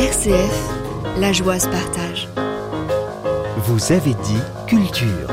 RCF, la joie se partage. Vous avez dit culture.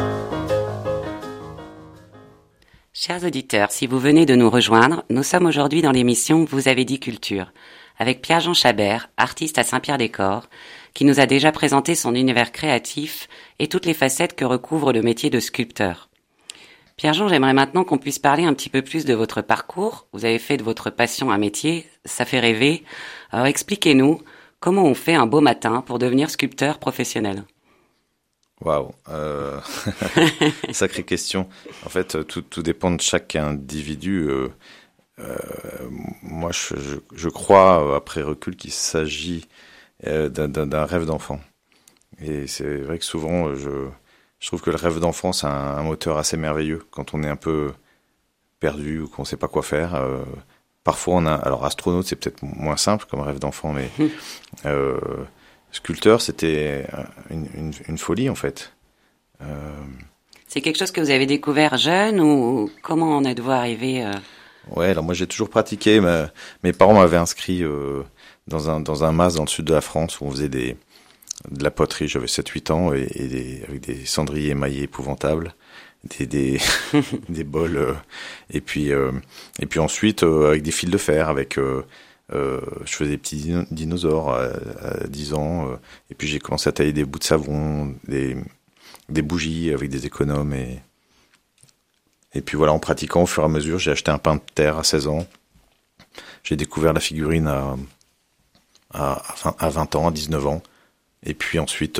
Chers auditeurs, si vous venez de nous rejoindre, nous sommes aujourd'hui dans l'émission Vous avez dit culture, avec Pierre-Jean Chabert, artiste à Saint-Pierre-des-Corps, qui nous a déjà présenté son univers créatif et toutes les facettes que recouvre le métier de sculpteur. Pierre-Jean, j'aimerais maintenant qu'on puisse parler un petit peu plus de votre parcours. Vous avez fait de votre passion un métier, ça fait rêver. Alors expliquez-nous comment on fait un beau matin pour devenir sculpteur professionnel. Waouh, sacrée question. En fait, tout dépend de chaque individu. Moi, je crois, après recul, qu'il s'agit d'un rêve d'enfant. Et c'est vrai que souvent, je trouve que le rêve d'enfant, c'est un moteur assez merveilleux quand on est un peu perdu ou qu'on ne sait pas quoi faire. Parfois, alors astronaute, c'est peut-être moins simple comme rêve d'enfant, mais sculpteur, c'était une folie en fait. C'est quelque chose que vous avez découvert jeune ou comment en êtes-vous arrivé Ouais, alors moi j'ai toujours pratiqué. Mes parents m'avaient inscrit dans un mas dans le sud de la France où on faisait de la poterie. J'avais 7-8 ans avec des cendriers émaillés épouvantables, des bols et puis ensuite avec des fils de fer je faisais des petits dinosaures à 10 ans et puis j'ai commencé à tailler des bouts de savon, des bougies avec des économes et puis voilà, en pratiquant au fur et à mesure, j'ai acheté un pain de terre à 16 ans. J'ai découvert la figurine à 20 ans, à 19 ans. Et puis ensuite,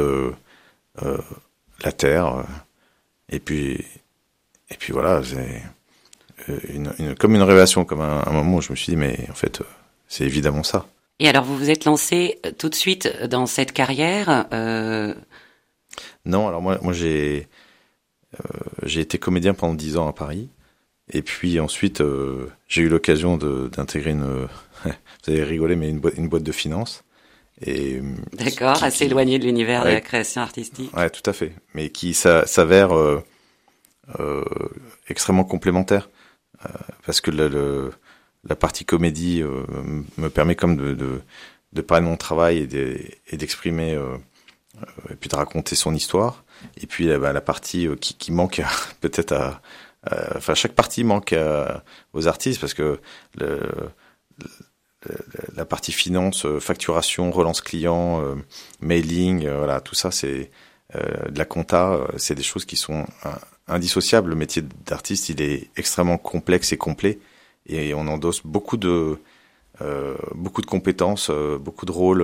la terre. Et puis voilà, c'est comme une révélation, comme un moment où je me suis dit, mais en fait, c'est évidemment ça. Et alors, vous vous êtes lancé tout de suite dans cette carrière Non, alors moi j'ai été comédien pendant 10 ans à Paris. Et puis ensuite, j'ai eu l'occasion d'intégrer vous allez rigoler, mais une boîte de finance. D'accord, assez éloigné de l'univers de la création artistique. Ouais, tout à fait. Mais qui s'avère extrêmement complémentaire. Parce que la partie comédie me permet comme de parler de mon travail et d'exprimer et puis de raconter son histoire. Et puis la partie qui manque peut-être chaque partie manque aux artistes parce que la partie finance, facturation, relance client, mailing, voilà, tout ça c'est de la compta, c'est des choses qui sont indissociables. Le métier d'artiste, il est extrêmement complexe et complet et on endosse beaucoup de compétences, beaucoup de rôles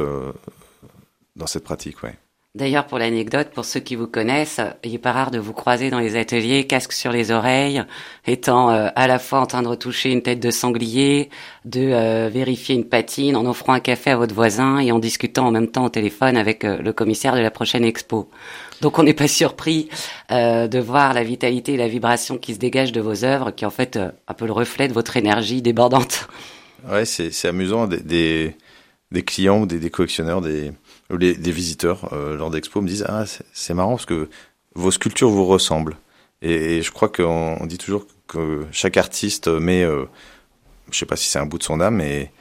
dans cette pratique, ouais. D'ailleurs, pour l'anecdote, pour ceux qui vous connaissent, il n'est pas rare de vous croiser dans les ateliers, casque sur les oreilles, étant à la fois en train de retoucher une tête de sanglier, de vérifier une patine, en offrant un café à votre voisin et en discutant en même temps au téléphone avec le commissaire de la prochaine expo. Donc on n'est pas surpris de voir la vitalité et la vibration qui se dégagent de vos œuvres, qui est en fait un peu le reflet de votre énergie débordante. Ouais, c'est amusant, des clients ou des collectionneurs, des visiteurs lors d'expo me disent « Ah, c'est marrant parce que vos sculptures vous ressemblent. » Et je crois qu'on dit toujours que chaque artiste met, je sais pas si c'est un bout de son âme,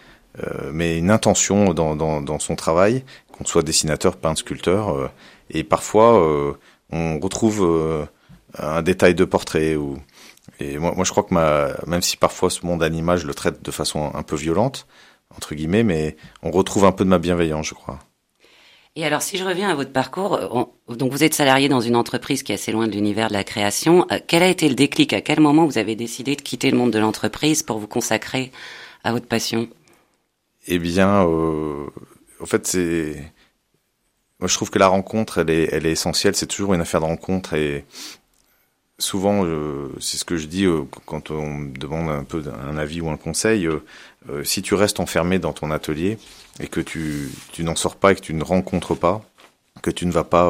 mais une intention dans son travail, qu'on soit dessinateur, peintre, sculpteur. Et parfois, on retrouve un détail de portrait. Et moi, je crois que même si parfois ce monde animal, je le traite de façon un peu violente, entre guillemets, mais on retrouve un peu de ma bienveillance, je crois. Et alors, si je reviens à votre parcours, donc vous êtes salarié dans une entreprise qui est assez loin de l'univers de la création. Quel a été le déclic? À quel moment vous avez décidé de quitter le monde de l'entreprise pour vous consacrer à votre passion? Eh bien, en fait, moi, je trouve que la rencontre, elle est essentielle. C'est toujours une affaire de rencontre et souvent, c'est ce que je dis quand on me demande un peu un avis ou un conseil. Si tu restes enfermé dans ton atelier et que tu n'en sors pas et que tu ne rencontres pas, que tu ne vas pas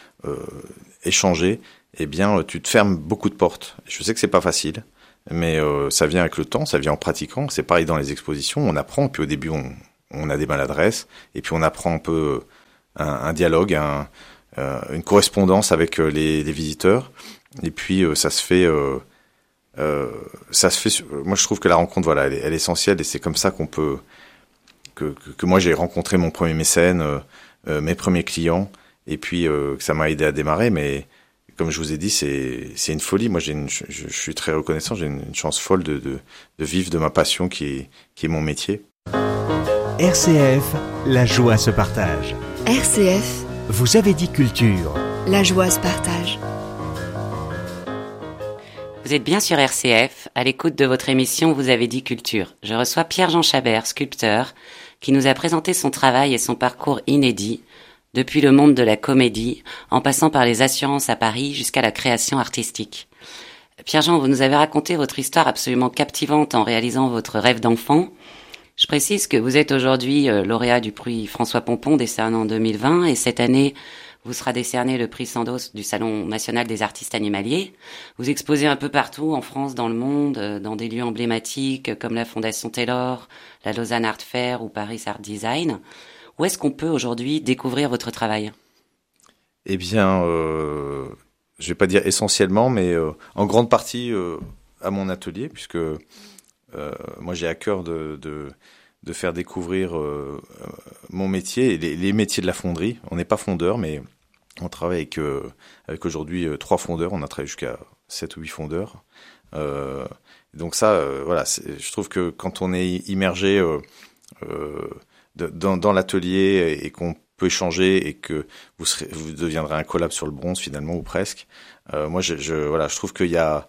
échanger, eh bien, tu te fermes beaucoup de portes. Je sais que c'est pas facile, mais ça vient avec le temps, ça vient en pratiquant. C'est pareil dans les expositions, on apprend. Puis au début, on a des maladresses, et puis on apprend un peu un dialogue, une correspondance avec les visiteurs. Et puis ça se fait. Moi, je trouve que la rencontre, voilà, elle est essentielle, et c'est comme ça qu'on peut que moi j'ai rencontré mon premier mécène, mes premiers clients, et puis que ça m'a aidé à démarrer. Mais comme je vous ai dit, c'est une folie. Moi, je suis très reconnaissant. J'ai une chance folle de vivre de ma passion qui est mon métier. RCF, la joie se partage. RCF, Vous avez dit culture. la joie se partage. Vous êtes bien sur RCF, à l'écoute de votre émission Vous avez dit culture. Je reçois Pierre-Jean Chabert, sculpteur, qui nous a présenté son travail et son parcours inédit, depuis le monde de la comédie, en passant par les assurances à Paris jusqu'à la création artistique. Pierre-Jean, vous nous avez raconté votre histoire absolument captivante en réalisant votre rêve d'enfant. Je précise que vous êtes aujourd'hui lauréat du prix François Pompon, décerné en 2020, et cette année, vous sera décerné le prix Sandoz du Salon national des artistes animaliers. Vous exposez un peu partout en France, dans le monde, dans des lieux emblématiques comme la Fondation Taylor, la Lausanne Art Fair ou Paris Art Design. Où est-ce qu'on peut aujourd'hui découvrir votre travail ? Eh bien, je vais pas dire essentiellement, mais en grande partie à mon atelier, puisque moi j'ai à cœur de faire découvrir mon métier et les métiers de la fonderie. On n'est pas fondeur, mais on travaille avec aujourd'hui 3 fondeurs. On a travaillé jusqu'à 7 ou 8 fondeurs. Donc ça, voilà, je trouve que quand on est immergé dans l'atelier et qu'on peut échanger et que vous deviendrez un collab sur le bronze finalement ou presque. Moi, voilà, je trouve qu'il y a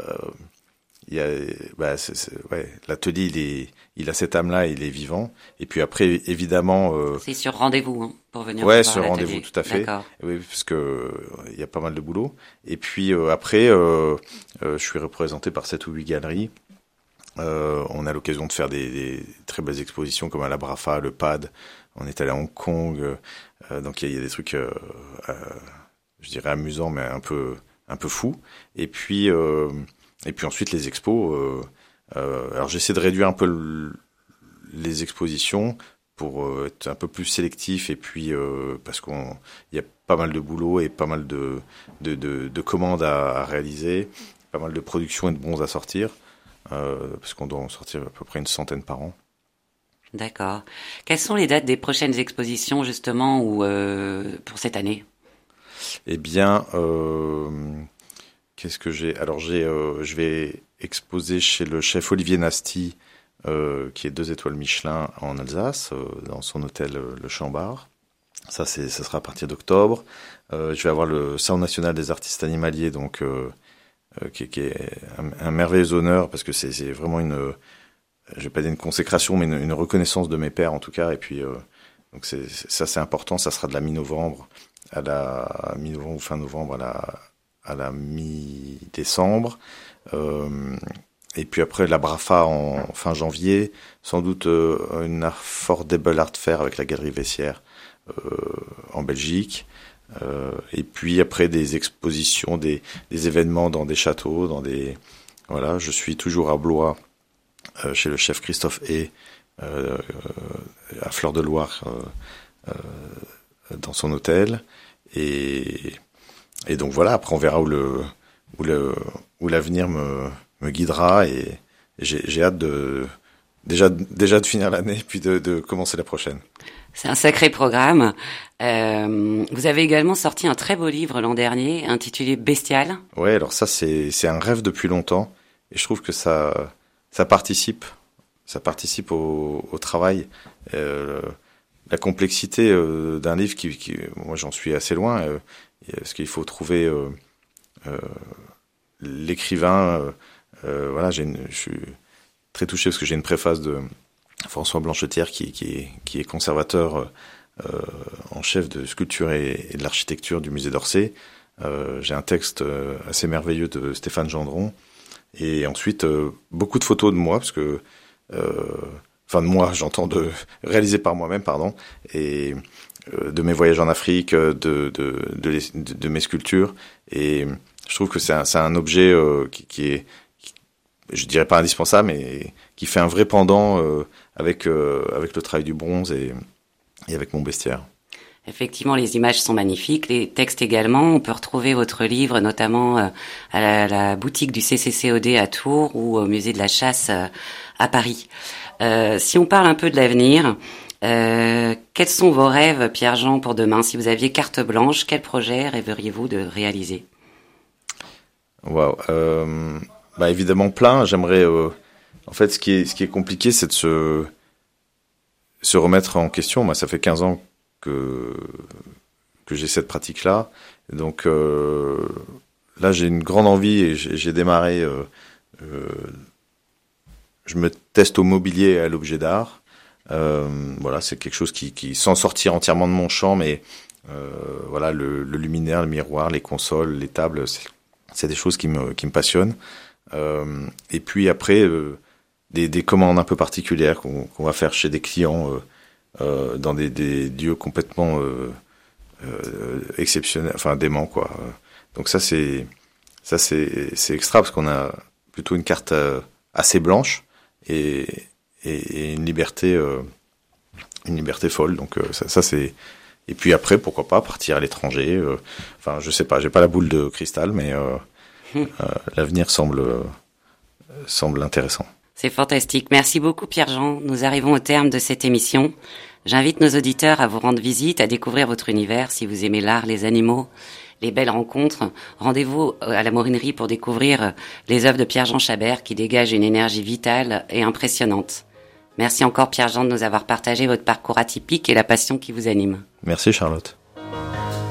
l'atelier, il a cette âme-là, il est vivant. Et puis après, évidemment, c'est sur rendez-vous, hein, pour venir. Ouais, voir sur l'atelier. rendez-vous, tout à fait. D'accord. Oui, parce que il y a pas mal de boulot. Et puis après, je suis représenté par 7 ou 8 galeries. On a l'occasion de faire des très belles expositions comme à la Brafa, le Pad. On est allé à Hong Kong. Donc il y a des trucs, je dirais amusants, mais un peu fous. Et puis ensuite les expos. Alors j'essaie de réduire un peu les expositions pour être un peu plus sélectif. Et puis parce il y a pas mal de boulot et pas mal de commandes à réaliser, pas mal de productions et de bronzes à sortir. Parce qu'on doit en sortir à peu près une centaine par an. D'accord. Quelles sont les dates des prochaines expositions, justement, ou pour cette année ? Eh bien, qu'est-ce que j'ai ? Alors, je vais exposer chez le chef Olivier Nasty, qui est 2 étoiles Michelin en Alsace, dans son hôtel Le Chambard. Ça sera à partir d'octobre. Je vais avoir le Salon national des artistes animaliers, donc qui est un merveilleux honneur, parce que c'est vraiment je vais pas dire une consécration, mais une reconnaissance de mes pairs en tout cas. Et puis donc c'est important. Ça sera de la mi-novembre ou fin novembre à la mi-décembre. Et puis après la Brafa en fin janvier, sans doute une Affordable Art Fair avec la Galerie Vessière en Belgique. Et puis après des expositions, des événements dans des châteaux, voilà. Je suis toujours à Blois chez le chef Christophe Hay, à Fleur de Loire, dans son hôtel. Et donc voilà. Après on verra où l'avenir me guidera, et j'ai hâte déjà de finir l'année, puis de commencer la prochaine. C'est un sacré programme. Vous avez également sorti un très beau livre l'an dernier, intitulé Bestial. Ouais, alors ça c'est un rêve depuis longtemps, et je trouve que ça participe au travail. La complexité d'un livre qui moi j'en suis assez loin, parce qu'il faut trouver l'écrivain. Voilà, je suis très touché parce que j'ai une préface de François Blanchetière qui est conservateur en chef de sculpture et de l'architecture du musée d'Orsay. J'ai un texte assez merveilleux de Stéphane Gendron, et ensuite beaucoup de photos de moi, parce que de moi, j'entends réalisé par moi-même, pardon, et de mes voyages en Afrique, de mes sculptures. Et je trouve que c'est un objet qui est, je dirais pas indispensable, mais qui fait un vrai pendant avec le travail du bronze et avec mon bestiaire. Effectivement, les images sont magnifiques, les textes également. On peut retrouver votre livre notamment à la boutique du CCCOD à Tours ou au musée de la Chasse à Paris. Si on parle un peu de l'avenir, quels sont vos rêves, Pierre-Jean, pour demain? Si vous aviez carte blanche, quel projet rêveriez-vous de réaliser? Waouh. Évidemment plein. J'aimerais. En fait, ce qui est compliqué, c'est de se remettre en question. Moi, ça fait 15 ans que j'ai cette pratique-là. Donc là, j'ai une grande envie et j'ai démarré. Je me teste au mobilier et à l'objet d'art. Voilà, c'est quelque chose qui sans sortir entièrement de mon champ, mais voilà, le luminaire, le miroir, les consoles, les tables, c'est des choses qui me passionnent. Et puis après, des commandes un peu particulières qu'on va faire chez des clients dans des lieux complètement exceptionnels, enfin déments, quoi. Donc ça c'est extra parce qu'on a plutôt une carte assez blanche et une liberté folle. Donc ça c'est. Et puis après, pourquoi pas partir à l'étranger. Enfin, je sais pas, j'ai pas la boule de cristal, mais l'avenir semble intéressant. C'est fantastique. Merci beaucoup, Pierre-Jean. Nous arrivons au terme de cette émission. J'invite nos auditeurs à vous rendre visite, à découvrir votre univers. Si vous aimez l'art, les animaux, les belles rencontres, rendez-vous à la Morinerie pour découvrir les œuvres de Pierre-Jean Chabert qui dégagent une énergie vitale et impressionnante. Merci encore, Pierre-Jean, de nous avoir partagé votre parcours atypique et la passion qui vous anime. Merci, Charlotte.